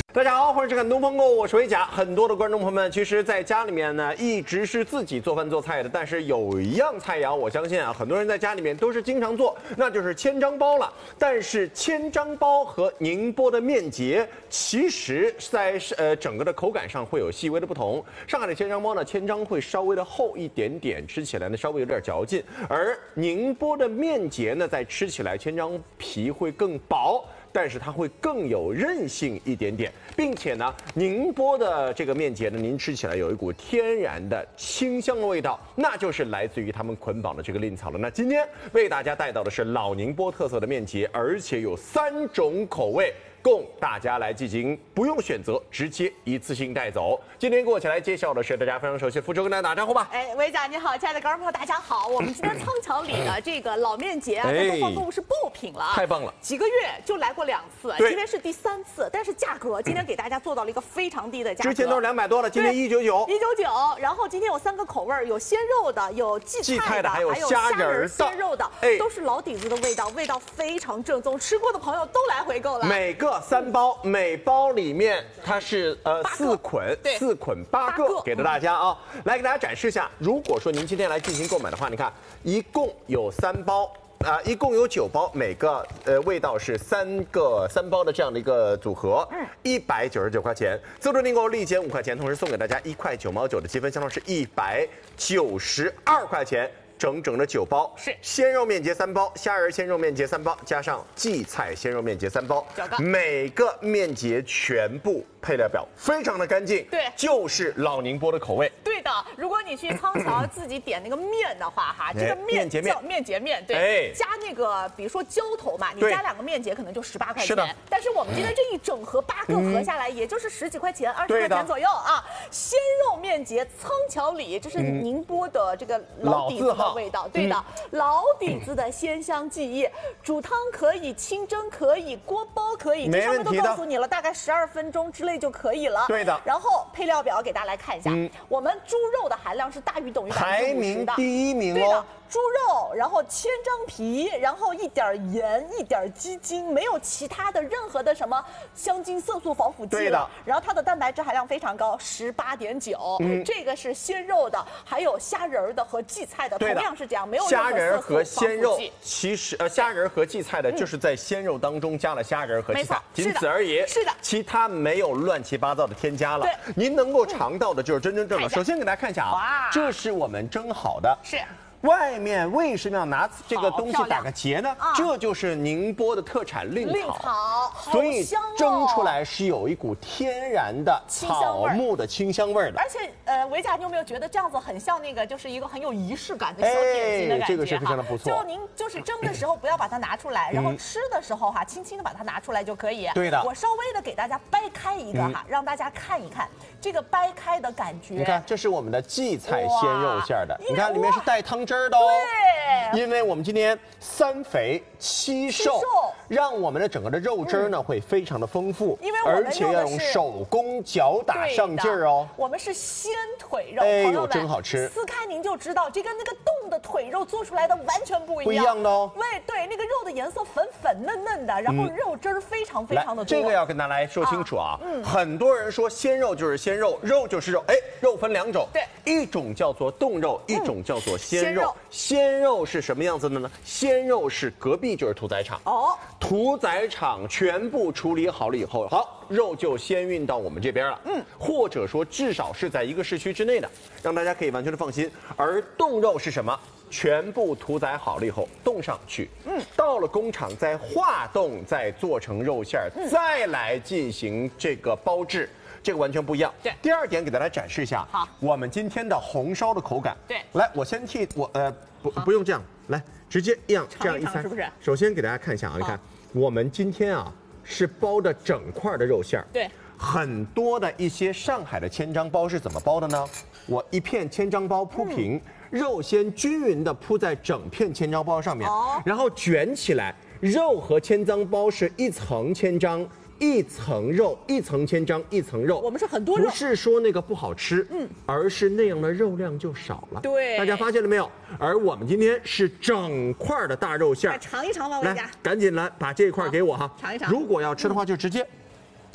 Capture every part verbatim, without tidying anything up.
大家好，欢迎收看《东风购》，我是维甲。很多的观众朋友们，其实在家里面呢，一直是自己做饭做菜的，但是有一样菜肴，我相信啊，很多人在家里面都是经常做，那就是千张包了。但是千张包和宁波的面结，其实在呃整个的口感上会有细微的不同。上海的千张包呢，千张会稍微的厚一点点，吃起来呢稍微有点嚼劲，而宁波的面结呢，在吃起来千张皮会更薄。但是它会更有韧性一点点，并且呢，宁波的这个面结呢，您吃起来有一股天然的清香的味道，那就是来自于他们捆绑的这个蔺草了。那今天为大家带到的是老宁波特色的面结，而且有三种口味。供大家来进行，不用选择，直接一次性带走。今天跟我一起来介绍的是大家非常熟悉的福州，跟大家打招呼吧。 哎，维甲你好，亲爱的观众朋友，大家好。我们今天仓桥里的这个老面结啊，在东方购物是爆品了， 太棒了！ 几个月就来过两次，今天是第三次，但是价格今天给大家做到了一个非常低的价格， 之前都是两百多了，今天一九九， 一九九。然后今天有三个口味，有鲜肉的，有荠菜的， 还有虾仁鲜肉的，哎，都是老底子的味道，味道非常正宗，吃过的朋友都来回购了。 每个三包。每包里面它是呃四捆，四捆八个，给到大家啊，来给大家展示一下。如果说您今天来进行购买的话，你看一共有三包啊、呃，一共有九包，每个呃味道是三个三包的这样的一个组合，嗯，一百九十九块钱，自助订购立减五块钱，同时送给大家一块九毛九的积分，相当是一百九十二块钱。整整的九包是鲜肉面结三包，虾仁鲜肉面结三包，加上荠菜鲜肉面结三包，每个面结全部配料表非常的干净， 对， 就是老宁波的口味。 对的，如果你去仓桥自己点那个面的话，哈，这个面结面面结面，对，加那个比如说浇头嘛，你加两个面结可能就十八块钱，但是我们今天这一整盒八个合下来，也就是十几块钱，二十块钱左右啊。鲜肉面结仓桥里，这是宁波的这个老底子的味道，对的，嗯、老底子的鲜香记忆，煮汤可以，清蒸可以，锅包可以，这上面都告诉你了，大概十二分钟之内就可以了。 对的。 然后配料表给大家来看一下，嗯、我们猪肉的含量是大于等于百分之五十的， 排名第一名哦。 对的，猪肉，然后千张皮，然后一点盐，一点鸡精，没有其他的任何的什么香精、色素、防腐剂了。然后它的蛋白质含量非常高，十八点九。嗯，这个是鲜肉的，还有虾仁的和荠菜的，同样是这样。没有虾仁和鲜肉，其实呃虾仁和荠菜的，就是在鲜肉当中加了虾仁和荠菜，仅此而已。 是的， 其他没有乱七八糟的添加了。 对， 您能够尝到的就是真真正正。首先给大家看一下啊，这是我们蒸好的。 是。 外面为什么要拿这个东西打个结呢？啊、这就是宁波的特产蔺草， 草所以蒸出来是有一股天然的草木的清香味的。 而且，呃，维甲，你有没有觉得这样子很像那个，就是一个很有仪式感的小点心的感觉？ 哎、这个是非常的不错。 就您就是蒸的时候不要把它拿出来，然后吃的时候哈，轻轻的把它拿出来就可以。 对的。 我稍微的给大家掰开一个哈，让大家看一看这个掰开的感觉。 你看，这是我们的荠菜鲜肉馅的，你看里面是带汤汁的哦。 对， 因为我们今天三肥七瘦，让我们的整个的肉汁呢、嗯、会非常的丰富， 因为我们而且要用手工搅打上劲儿哦。 我们是鲜腿肉， 哎呦，真好吃！ 撕开您就知道，这跟那个冻的腿肉做出来的完全不一样， 不一样的哦。 对对，那个肉的颜色粉粉嫩嫩的，然后肉汁儿非常非常的多。 这个要跟大家来说清楚啊，啊嗯、很多人说鲜肉就是鲜肉，肉就是肉，哎，肉分两种， 对， 一种叫做冻肉，一种叫做鲜肉。嗯、鲜肉是什么样子的呢？鲜肉是隔壁就是屠宰场哦，屠宰场全部处理好了以后，好，肉就先运到我们这边了，嗯，或者说至少是在一个市区之内的，让大家可以完全的放心。而冻肉是什么？全部屠宰好了以后冻上去，嗯，到了工厂再化冻，再做成肉馅儿，嗯、再来进行这个包制。这个完全不一样。 对， 第二点给大家展示一下， 好， 我们今天的红烧的口感。 对， 来，我先替我呃不不用这样，来直接一样这样一餐， 是不是？ 首先给大家看一下啊，你看我们今天啊是包的整块的肉馅儿。 对， 很多的一些上海的千张包是怎么包的呢？我一片千张包铺平，嗯、肉先均匀的铺在整片千张包上面，哦、然后卷起来，肉和千张包是一层千张。一层肉，一层千张，一层肉。 我们是很多肉， 不是说那个不好吃，嗯，而是那样的肉量就少了。 对， 大家发现了没有？而我们今天是整块的大肉馅， 来尝一尝吧，维嘉。 赶紧来把这一块给我哈， 尝一尝。 如果要吃的话，就直接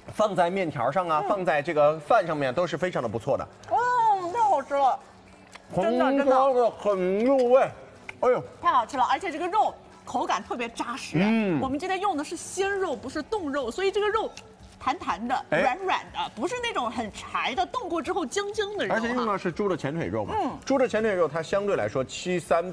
放在面条上啊，嗯、放在这个饭上面都是非常的不错的。 哦，太好吃了，真的真的很入味。哎呦， 太好吃了，而且这个肉口感特别扎实。嗯，我们今天用的是鲜肉，不是冻肉，所以这个肉。弹弹的、软软的，不是那种很柴的，冻过之后僵僵的肉。 而且用的是猪的前腿肉嘛，嗯，猪的前腿肉它相对来说七三